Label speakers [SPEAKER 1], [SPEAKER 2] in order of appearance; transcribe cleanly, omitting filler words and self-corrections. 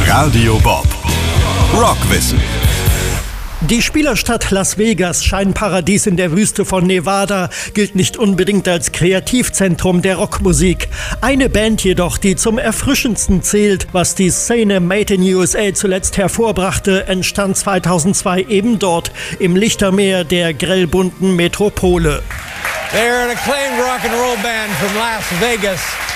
[SPEAKER 1] Radio Bob. Rockwissen.
[SPEAKER 2] Die Spielerstadt Las Vegas, Scheinparadies in der Wüste von Nevada, gilt nicht unbedingt als Kreativzentrum der Rockmusik. Eine Band jedoch, die zum erfrischendsten zählt, was die Szene Made in USA zuletzt hervorbrachte, entstand 2002 eben dort, im Lichtermeer der grellbunten Metropole.
[SPEAKER 3] They're an acclaimed rock and roll band from Las Vegas.